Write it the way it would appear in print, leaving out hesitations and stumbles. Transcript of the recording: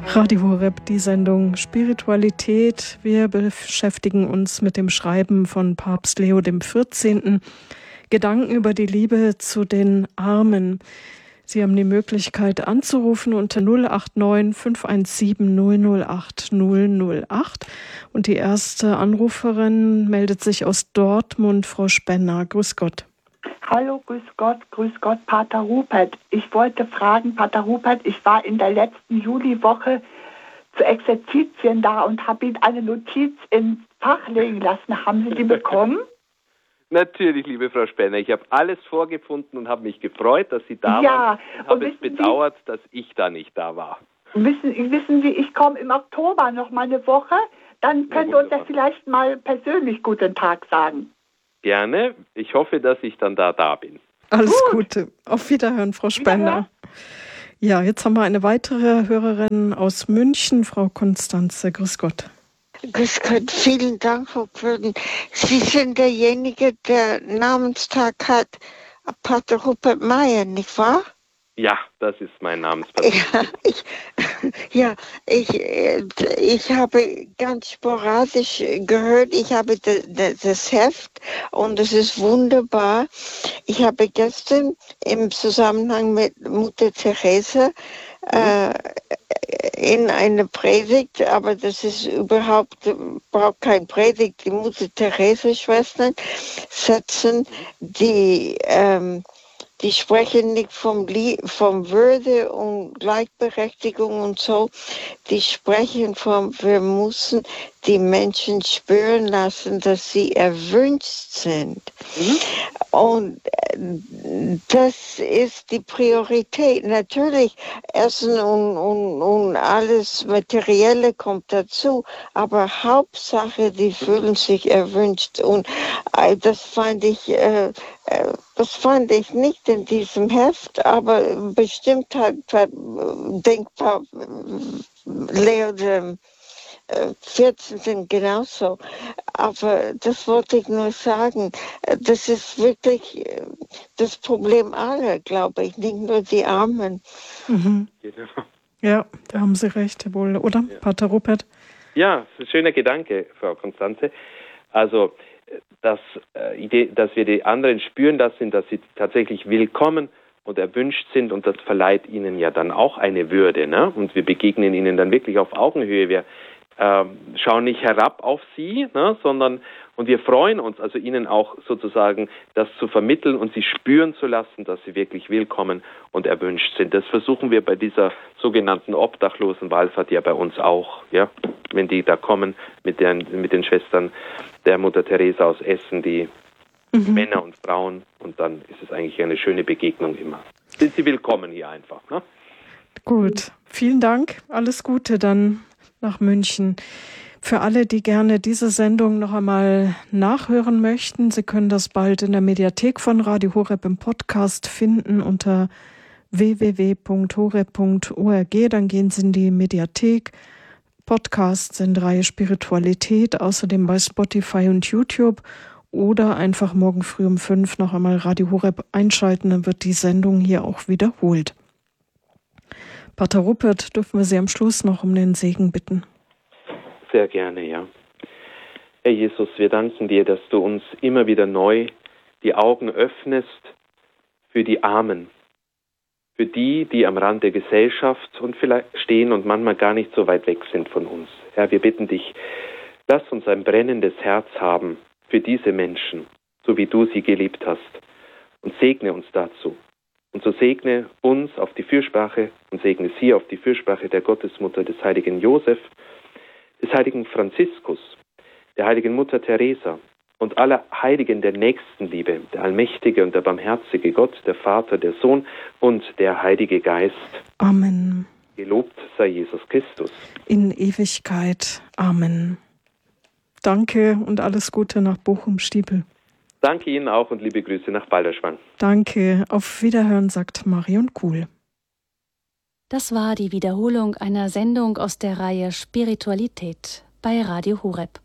Radio Horeb, die Sendung Spiritualität. Wir beschäftigen uns mit dem Schreiben von Papst Leo XIV. Gedanken über die Liebe zu den Armen. Sie haben die Möglichkeit anzurufen unter 089 517 008 008. Und die erste Anruferin meldet sich aus Dortmund, Frau Spenner. Grüß Gott. Hallo, grüß Gott, Pater Rupert. Ich wollte fragen, Pater Rupert, ich war in der letzten Juliwoche zu Exerzitien da und habe Ihnen eine Notiz ins Fach legen lassen. Haben Sie die bekommen? Natürlich, liebe Frau Spenner. Ich habe alles vorgefunden und habe mich gefreut, dass Sie da waren. Und habe es bedauert, dass ich da nicht da war. Wissen Sie, ich komme im Oktober noch mal eine Woche. Dann können wir uns ja vielleicht mal persönlich guten Tag sagen. Gerne. Ich hoffe, dass ich dann da bin. Alles Gute. Auf Wiederhören, Frau Spenner. Ja, jetzt haben wir eine weitere Hörerin aus München, Frau Konstanze. Grüß Gott. Grüß Gott, vielen Dank, Frau Gröden. Sie sind derjenige, der Namenstag hat, Pater Rupert Meyer, nicht wahr? Ja, das ist mein Namenspater. Ich habe ganz sporadisch gehört, ich habe das Heft und es ist wunderbar. Ich habe gestern im Zusammenhang mit Mutter Teresa in eine Predigt, aber das ist braucht kein Predigt, die Mutter Teresa Schwestern setzen die sprechen nicht vom Würde und Gleichberechtigung und so. Die sprechen wir müssen die Menschen spüren lassen, dass sie erwünscht sind. Und das ist die Priorität. Natürlich, Essen und alles Materielle kommt dazu, aber Hauptsache, die fühlen sich erwünscht. Und das fand ich nicht in diesem Heft, aber bestimmt hat denkbar Leo der 14. genauso. Aber das wollte ich nur sagen. Das ist wirklich das Problem aller, glaube ich, nicht nur die Armen. Mhm. Ja, da haben Sie recht, wohl, oder, ja. Pater Rupert? Ja, das ist ein schöner Gedanke, Frau Konstanze. Also, dass wir die anderen spüren lassen, dass sie tatsächlich willkommen und erwünscht sind, und das verleiht ihnen ja dann auch eine Würde, ne? Und wir begegnen ihnen dann wirklich auf Augenhöhe. Wir schauen nicht herab auf sie, ne, und wir freuen uns, also ihnen auch sozusagen das zu vermitteln und sie spüren zu lassen, dass sie wirklich willkommen und erwünscht sind. Das versuchen wir bei dieser sogenannten Obdachlosenwallfahrt ja bei uns auch, ja, wenn die da kommen mit den Schwestern der Mutter Teresa aus Essen, die Männer und Frauen, und dann ist es eigentlich eine schöne Begegnung immer. Sind sie willkommen hier einfach, ne? Gut, vielen Dank, alles Gute dann nach München. Für alle, die gerne diese Sendung noch einmal nachhören möchten, Sie können das bald in der Mediathek von Radio Horeb im Podcast finden unter www.horeb.org. Dann gehen Sie in die Mediathek. Podcasts in Reihe Spiritualität, außerdem bei Spotify und YouTube, oder einfach morgen früh um 5 noch einmal Radio Horeb einschalten, dann wird die Sendung hier auch wiederholt. Pater Rupert, dürfen wir Sie am Schluss noch um den Segen bitten? Sehr gerne, ja. Herr Jesus, wir danken dir, dass du uns immer wieder neu die Augen öffnest für die Armen, für die am Rand der Gesellschaft und vielleicht stehen und manchmal gar nicht so weit weg sind von uns. Herr, wir bitten dich, lass uns ein brennendes Herz haben für diese Menschen, so wie du sie geliebt hast, und segne uns dazu. Und so segne uns auf die Fürsprache und segne sie auf die Fürsprache der Gottesmutter, des heiligen Josef, des heiligen Franziskus, der heiligen Mutter Teresa und aller Heiligen der Nächstenliebe, der allmächtige und der barmherzige Gott, der Vater, der Sohn und der Heilige Geist. Amen. Gelobt sei Jesus Christus. In Ewigkeit. Amen. Danke und alles Gute nach Bochum-Stiepel. Danke Ihnen auch und liebe Grüße nach Balderschwang. Danke. Auf Wiederhören, sagt Marion Kuhl. Das war die Wiederholung einer Sendung aus der Reihe Spiritualität bei Radio Horeb.